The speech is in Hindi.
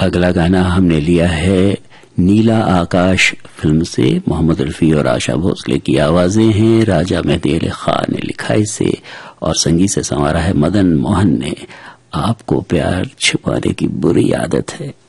अगला गाना हमने लिया है नीला आकाश फिल्म से। मोहम्मद रफी और आशा भोसले की आवाजें हैं। राजा मेहदी अली खान ने लिखा इसे और संगीत से संवारा है मदन मोहन ने। आपको प्यार छुपाने की बुरी आदत है।